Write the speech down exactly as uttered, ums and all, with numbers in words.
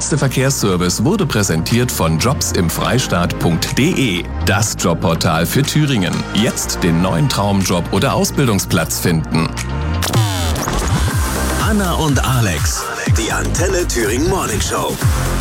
schnellste Verkehrsservice wurde präsentiert von jobs im freistaat punkt de. Das Jobportal für Thüringen. Jetzt den neuen Traumjob oder Ausbildungsplatz finden. Anna und Alex, die Antenne Thüringen Morning Show.